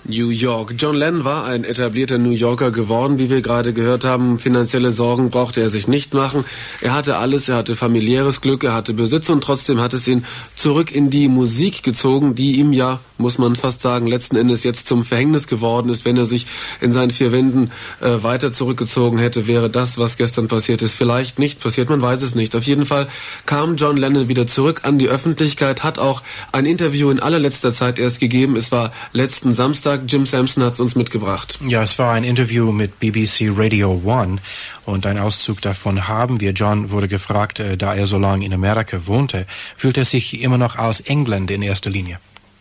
New York. John Lennon war ein etablierter New Yorker geworden, wie wir gerade gehört haben. Finanzielle Sorgen brauchte er sich nicht machen. Er hatte alles, er hatte familiäres Glück, er hatte Besitz und trotzdem hat es ihn zurück in die Musik gezogen, die ihm ja, muss man fast sagen, letzten Endes jetzt zum Verhängnis geworden ist. Wenn er sich in seinen vier Wänden weiter zurückgezogen hätte, wäre das, was gestern passiert ist, vielleicht nicht passiert, man weiß es nicht. Auf jeden Fall kam John Lennon wieder zurück an die Öffentlichkeit, hat auch ein Interview in allerletzter Zeit erst gegeben. Es war letzten Samstag. Jim Sampson hat es uns mitgebracht. Ja, es war ein Interview mit BBC Radio 1 und ein Auszug davon haben wir. John wurde gefragt, da er so lange in Amerika wohnte, fühlt er sich immer noch als Engländer in erster Linie?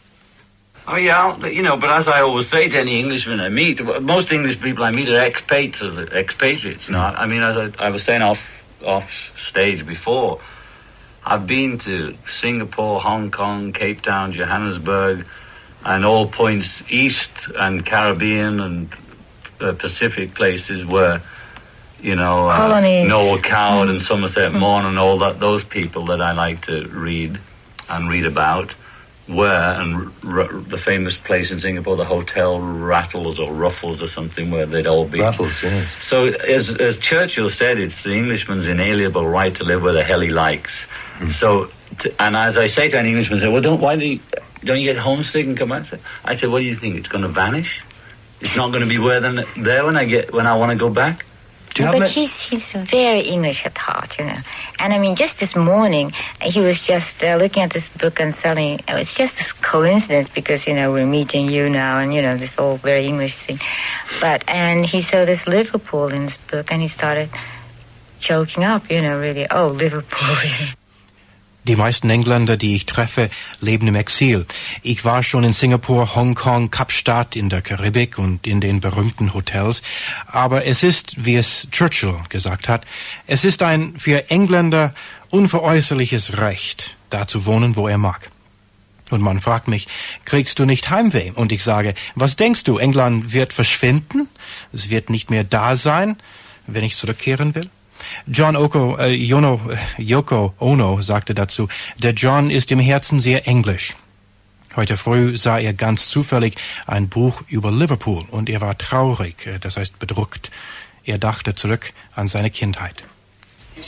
Oh yeah, you know, but as I always say to any Englishman I meet, most English people I meet are expatriates, you know. I mean, as I was saying off stage before, I've been to Singapore, Hong Kong, Cape Town, Johannesburg, and all points east and Caribbean and Pacific places where, you know, Noel Coward and Somerset Maugham and all that, those people that I like to read about were, and the famous place in Singapore, the Hotel Rattles or Ruffles or something, where they'd all be. Rattles, yes. So as Churchill said, it's the Englishman's inalienable right to live where the hell he likes. So, and as I say to an Englishman, say, well, don't you get homesick and come back? I said, what do you think? It's going to vanish? It's not going to be there when I want to go back? But he's very English at heart, you know. And I mean, just this morning, he was just looking at this book and selling. It's just this coincidence because, you know, we're meeting you now and, you know, this whole very English thing. And he saw this Liverpool in this book and he started choking up, you know, really, oh, Liverpool. Die meisten Engländer, die ich treffe, leben im Exil. Ich war schon in Singapur, Hongkong, Kapstadt, in der Karibik und in den berühmten Hotels. Aber es ist, wie es Churchill gesagt hat, es ist ein für Engländer unveräußerliches Recht, da zu wohnen, wo er mag. Und man fragt mich, kriegst du nicht Heimweh? Und ich sage, was denkst du, England wird verschwinden? Es wird nicht mehr da sein, wenn ich zurückkehren will? Yoko Ono sagte dazu, der John ist im Herzen sehr englisch. Heute früh sah er ganz zufällig ein Buch über Liverpool und er war traurig, das heißt bedrückt. Er dachte zurück an seine Kindheit.